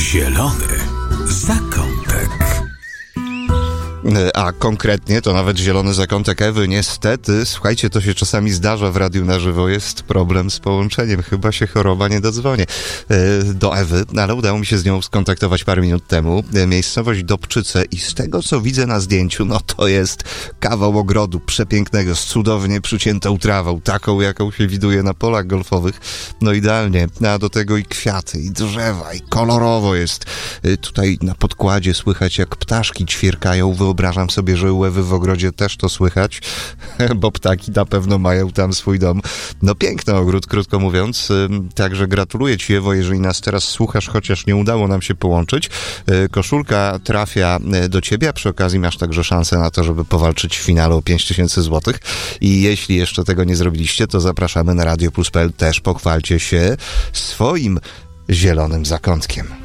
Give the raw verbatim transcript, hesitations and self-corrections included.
Zielony zakątek. A konkretnie to nawet zielony zakątek Ewy. Niestety, słuchajcie, to się czasami zdarza w radiu na żywo. Jest problem z połączeniem. Chyba się choroba nie dodzwonię do Ewy, ale udało mi się z nią skontaktować parę minut temu. Miejscowość Dobczyce i z tego, co widzę na zdjęciu, no to jest kawał ogrodu przepięknego, z cudownie przyciętą trawą, taką, jaką się widuje na polach golfowych. No idealnie. A do tego i kwiaty, i drzewa, i kolorowo jest. Tutaj na podkładzie słychać, jak ptaszki ćwierkają. Wyobrażam sobie, że u Ewy w ogrodzie też to słychać, bo ptaki na pewno mają tam swój dom. No piękny ogród, krótko mówiąc. Także gratuluję Ci, Ewo, jeżeli nas teraz słuchasz, chociaż nie udało nam się połączyć. Koszulka trafia do Ciebie, a przy okazji masz także szansę na to, żeby powalczyć w finale o pięć tysięcy złotych. I jeśli jeszcze tego nie zrobiliście, to zapraszamy na radio plus kropka pe el. Też pochwalcie się swoim zielonym zakątkiem.